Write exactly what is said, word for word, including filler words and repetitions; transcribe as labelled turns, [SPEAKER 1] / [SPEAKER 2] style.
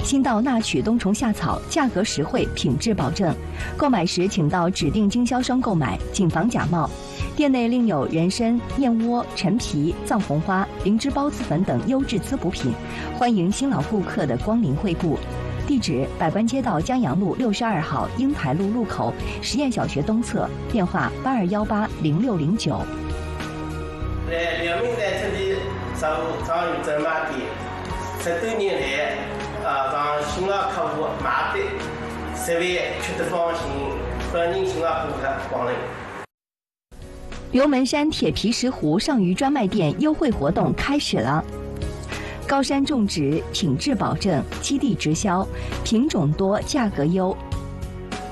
[SPEAKER 1] 新到纳曲冬虫夏草，价格实惠，品质保证。购买时请到指定经销商购买，谨防假冒。店内另有人参、燕窝、陈皮、藏红花、灵芝孢子粉等优质滋补品，欢迎新老顾客的光临惠顾。地址：百官街道江阳路六十二号英台路路口实验小学东侧，电话八二幺八零六零九。
[SPEAKER 2] 在辽宁在这里上上有专卖店，十多年来，啊，让新老客户买的，十万吃得放心，欢迎新老顾客光临。
[SPEAKER 1] 刘门山铁皮石斛上虞专卖店优惠活动开始了。高山种植，品质保证，基地直销，品种多，价格优。